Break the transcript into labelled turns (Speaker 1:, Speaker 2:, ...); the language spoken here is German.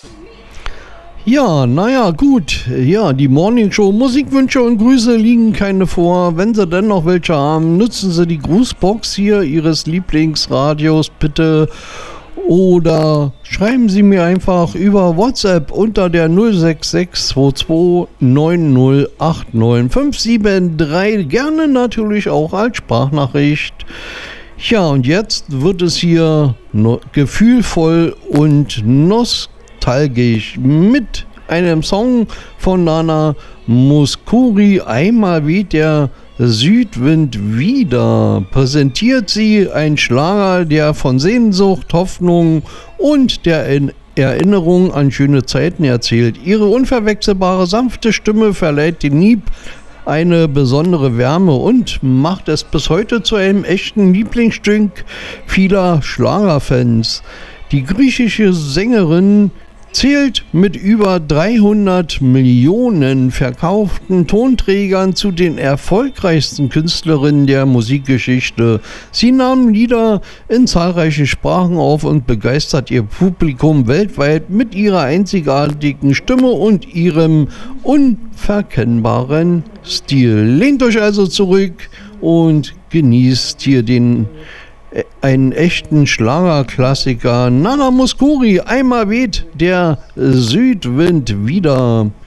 Speaker 1: Ja, naja, gut. Ja, die Morningshow. Musikwünsche und Grüße liegen keine vor. Wenn Sie denn noch welche haben, nutzen Sie die Grußbox hier Ihres Lieblingsradios bitte. Oder schreiben Sie mir einfach über WhatsApp unter der 06622 9089573. Gerne natürlich auch als Sprachnachricht. Ja, und jetzt wird es hier gefühlvoll und nostalgisch mit einem Song von Nana Mouskouri. Einmal weht der Südwind wieder. Präsentiert sie ein Schlager, der von Sehnsucht, Hoffnung und der Erinnerung an schöne Zeiten erzählt. Ihre unverwechselbare, sanfte Stimme verleiht dem Lied eine besondere Wärme und macht es bis heute zu einem echten Lieblingsstück vieler Schlagerfans. Die griechische Sängerin zählt mit über 300 Millionen verkauften Tonträgern zu den erfolgreichsten Künstlerinnen der Musikgeschichte. Sie nahm Lieder in zahlreichen Sprachen auf und begeistert ihr Publikum weltweit mit ihrer einzigartigen Stimme und ihrem unverkennbaren Stil. Lehnt euch also zurück und genießt hier einen echten Schlagerklassiker. Nana Mouskouri, einmal weht der Südwind wieder.